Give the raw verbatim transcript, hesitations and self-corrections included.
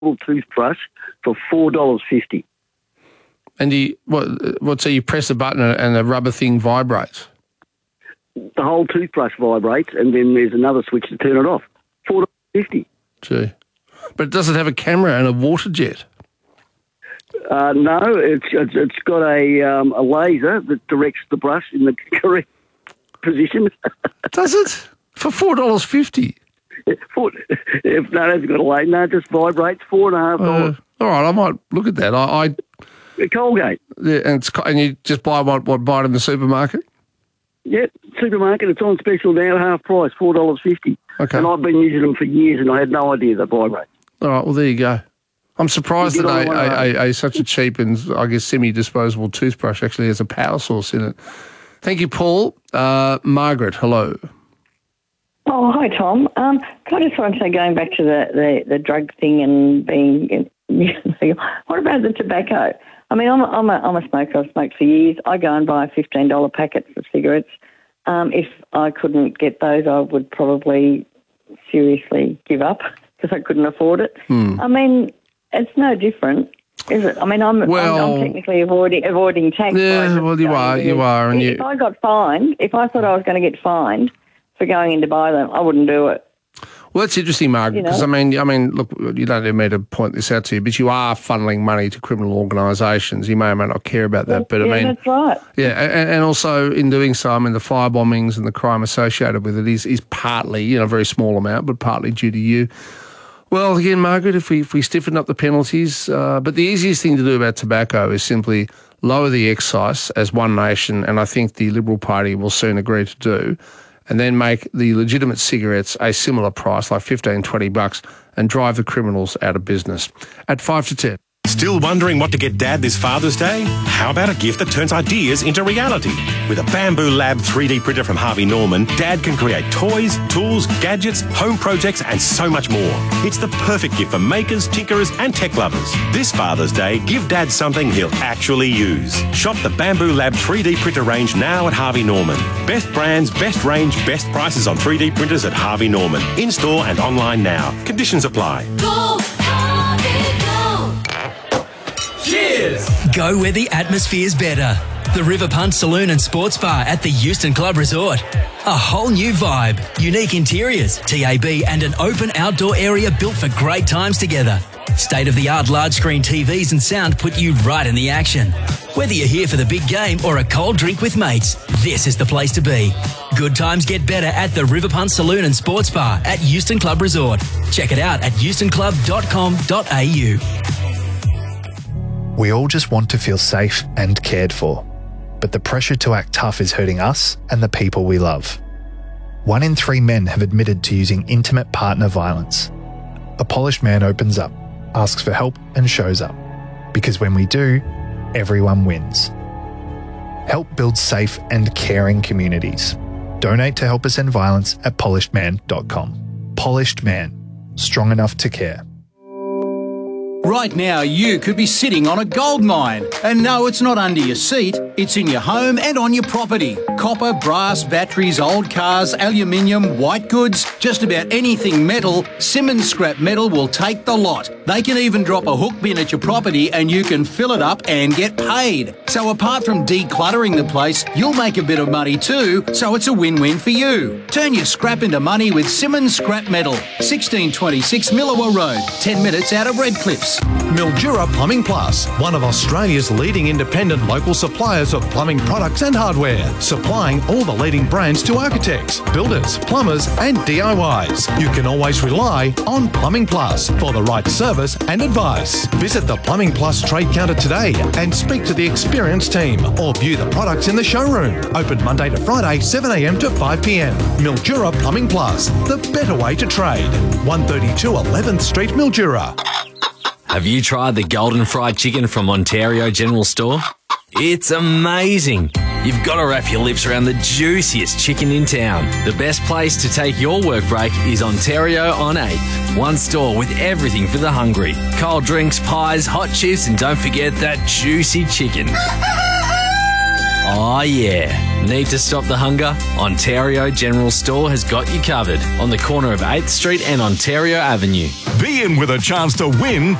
toothbrush for four dollars fifty. And you, what, what, so you press a button and the rubber thing vibrates? The whole toothbrush vibrates, and then there's another switch to turn it off. four dollars fifty. Gee. But does it have a camera and a water jet? Uh, no, it's, it's it's got a um, a laser that directs the brush in the correct position. Does it? For four dollars fifty? Four, if no, it's got a laser. No, it just vibrates. Four and a half dollars. Uh, all right, I might look at that. I, I Colgate. Yeah, and it's and you just buy what what buy it in the supermarket. Yeah, supermarket. It's on special now, half price, four dollars fifty. Okay. And I've been using them for years, and I had no idea they vibrate. All right, well there you go. I'm surprised You that get on a, one a, a, a such a cheap and I guess semi-disposable toothbrush actually has a power source in it. Thank you, Paul. Uh, Margaret, hello. Oh, hi, Tom. Um, can I just want to say, going back to the, the, the drug thing and being, what about the tobacco? I mean, I'm a, I'm, a, I'm a smoker. I've smoked for years. I go and buy fifteen dollars packets of cigarettes. Um, if I couldn't get those, I would probably seriously give up because I couldn't afford it. Hmm. I mean, it's no different, is it? I mean, I'm, well, I'm, I'm technically avoiding avoiding tax. Yeah, well, you are, you are. And if you... I got fined, if I thought I was going to get fined for going in to buy them, I wouldn't do it. Well, that's interesting, Margaret, because, you know? I mean, I mean, look, you don't need me to point this out to you, but you are funneling money to criminal organisations. You may or may not care about that, but, yeah, I mean... that's right. Yeah, and, and also, in doing so, I mean, the fire bombings and the crime associated with it is, is partly, you know, a very small amount, but partly due to you. Well, again, Margaret, if we if we stiffen up the penalties, uh, but the easiest thing to do about tobacco is simply lower the excise as One Nation, and I think the Liberal Party will soon agree to do, and then make the legitimate cigarettes a similar price, like fifteen, twenty bucks, and drive the criminals out of business. At five to ten. Still wondering what to get Dad this Father's Day? How about a gift that turns ideas into reality? With a Bamboo Lab three D printer from Harvey Norman, Dad can create toys, tools, gadgets, home projects, and so much more. It's the perfect gift for makers, tinkerers, and tech lovers. This Father's Day, give Dad something he'll actually use. Shop the Bamboo Lab three D printer range now at Harvey Norman. Best brands, best range, best prices on three D printers at Harvey Norman. In-store and online now. Conditions apply. Go, Harvey, go! Cheers! Go where the atmosphere's better. The River Punt Saloon and Sports Bar at the Euston Club Resort. A whole new vibe, unique interiors, T A B and an open outdoor area built for great times together. State-of-the-art large screen T Vs and sound put you right in the action. Whether you're here for the big game or a cold drink with mates, this is the place to be. Good times get better at the River Punt Saloon and Sports Bar at Euston Club Resort. Check it out at euston club dot com dot a u. We all just want to feel safe and cared for, but the pressure to act tough is hurting us and the people we love. One in three men have admitted to using intimate partner violence. A polished man opens up, asks for help and shows up. Because when we do, everyone wins. Help build safe and caring communities. Donate to Help Us End Violence at polished man dot com. Polished Man. Strong enough to care. Right now, you could be sitting on a gold mine. And no, it's not under your seat. It's in your home and on your property. Copper, brass, batteries, old cars, aluminium, white goods, just about anything metal, Simmons Scrap Metal will take the lot. They can even drop a hook bin at your property and you can fill it up and get paid. So apart from decluttering the place, you'll make a bit of money too, so it's a win-win for you. Turn your scrap into money with Simmons Scrap Metal. sixteen twenty-six Millawa Road, ten minutes out of Redcliffs. Mildura Plumbing Plus, one of Australia's leading independent local suppliers of plumbing products and hardware, supplying all the leading brands to architects, builders, plumbers and D I Ys. You can always rely on Plumbing Plus for the right service and advice. Visit the Plumbing Plus trade counter today and speak to the experienced team or view the products in the showroom. Open Monday to Friday, seven a m to five p m. Mildura Plumbing Plus, the better way to trade. one thirty-two eleventh Street, Mildura. Have you tried the Golden Fried Chicken from Ontario General Store? It's amazing. You've got to wrap your lips around the juiciest chicken in town. The best place to take your work break is Ontario on eighth. One store with everything for the hungry. Cold drinks, pies, hot chips, and don't forget that juicy chicken. Oh yeah. Need to stop the hunger? Ontario General Store has got you covered on the corner of eighth Street and Ontario Avenue. Be in with a chance to win